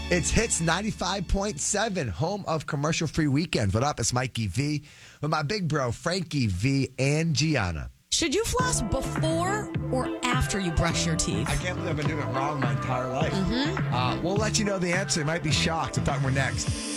It's Hits 95.7, home of commercial-free weekends. What up? It's Mikey V with my big bro, Frankie V and Gianna. Should you floss before or after you brush your teeth? I can't believe I've been doing it wrong my entire life. We'll let you know the answer. You might be shocked. We'll talk more next.